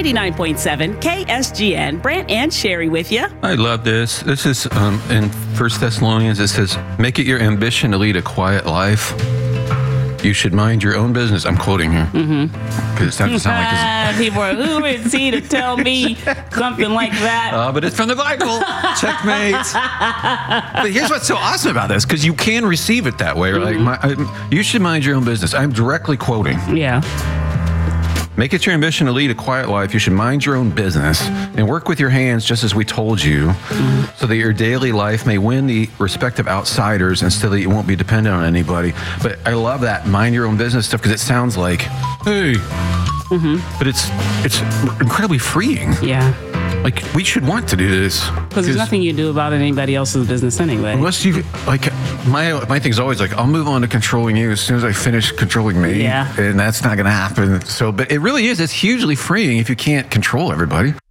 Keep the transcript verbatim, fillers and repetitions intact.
ninety-nine point seven K S G N. Brant and Sherry with you. I love this. This is um, in First Thessalonians. It says, make it your ambition to lead a quiet life. You should mind your own business. I'm quoting here. Because mm-hmm. it doesn't sound like this. People are, who is he to tell me something like that? Uh, but it's from the Bible. Checkmate. But here's what's so awesome about this, because you can receive it that way. Mm-hmm. Like, my, I, you should mind your own business. I'm directly quoting. Yeah. Make it your ambition to lead a quiet life. You should mind your own business and work with your hands just as we told you, mm-hmm. so that your daily life may win the respect of outsiders and so that you won't be dependent on anybody. But I love that mind your own business stuff, because it sounds like, hey, mm-hmm. but it's it's incredibly freeing. Yeah. Like, we should want to do this. Because there's nothing you do about anybody else's business anyway. Unless you, like, my my thing's always like, I'll move on to controlling you as soon as I finish controlling me. Yeah. And that's not going to happen. So, but it really is. It's hugely freeing if you can't control everybody.